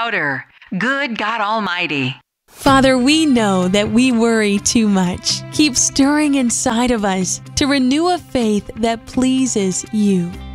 louder. Good God Almighty. Father, we know that we worry too much. Keep stirring inside of us to renew a faith that pleases you.